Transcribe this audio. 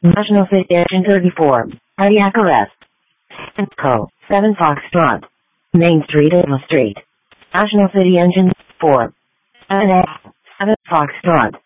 National City Engine 34. Cardiac arrest. Co. 7 Foxtrot. Main Street, Ava Street. National City Engine 4. 7 Foxtrot.